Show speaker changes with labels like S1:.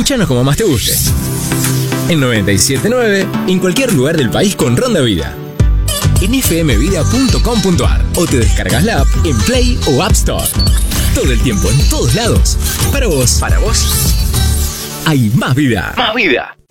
S1: Escúchanos como más te guste. En 97.9, en cualquier lugar del país con Ronda Vida. En fmvida.com.ar o te descargas la app en Play o App Store. Todo el tiempo, en todos lados. Para vos. Hay más vida.
S2: Más vida.